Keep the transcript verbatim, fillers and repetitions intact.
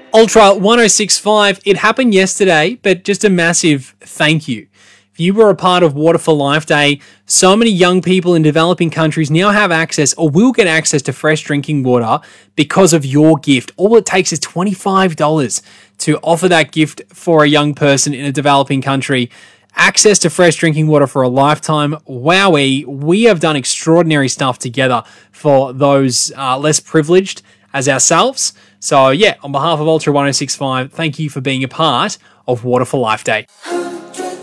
Ultra ten sixty-five, it happened yesterday, but just a massive thank you. If you were a part of Water for Life Day, so many young people in developing countries now have access or will get access to fresh drinking water because of your gift. All it takes is twenty-five dollars to offer that gift for a young person in a developing country. Access to fresh drinking water for a lifetime. Wowee, we have done extraordinary stuff together for those uh, less privileged as ourselves. So yeah, on behalf of Ultra ten sixty-five, thank you for being a part of Water for Life Day.